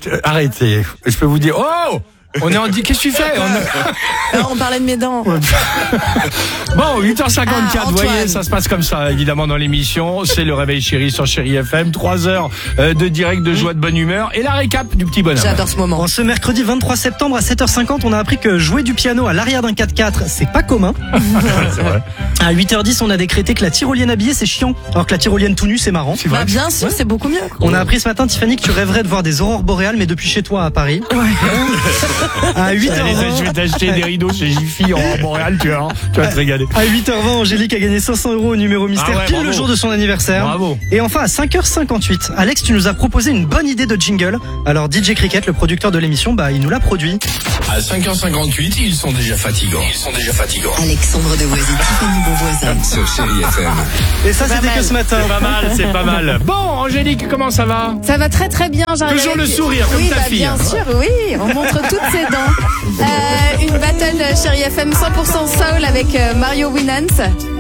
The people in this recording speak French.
Arrêtez. Je peux vous dire. Oh, on est en dit. Qu'est-ce que tu fais? On parlait de mes dents. Bon, 8h54, vous voyez, ça se passe comme ça, évidemment, dans l'émission. C'est le réveil chéri sur Chéri FM. 3 heures de direct, de joie, de bonne humeur. Et la récap du petit bonhomme. J'adore ce moment. En ce mercredi 23 septembre à 7h50, on a appris que jouer du piano à l'arrière d'un 4x4, c'est pas commun. C'est vrai. À 8h10, on a décrété que la tyrolienne habillée, c'est chiant. Alors que la tyrolienne tout nue, c'est marrant. C'est vrai. Bah, bien sûr, c'est beaucoup mieux. On a appris ce matin, Tiffany, que tu rêverais de voir des aurores boréales, mais depuis chez toi à Paris. À 8h20. Je vais t'acheter des rideaux chez Jiffy en Montréal, tu vas te régaler. À 8h20, Angélique a gagné 500 € au numéro mystère, pile bravo. le jour de son anniversaire. Bravo. Et enfin, à 5h58, Alex, tu nous as proposé une bonne idée de jingle. Alors, DJ Cricket, le producteur de l'émission, il nous l'a produit. À 5h58, ils sont déjà fatigants. Alexandre Devoisy, Tiffany Bonvoisin. Sur Chéri FM. Et ça, c'était que ce matin. C'est pas mal. Bon, Angélique, comment ça va? Ça va très très bien. J'arrive Toujours avec- le sourire, comme oui, ta fille. Bien sûr, oui. On montre toutes ses dents. Une battle Chéri FM 100% soul avec Mario Winans.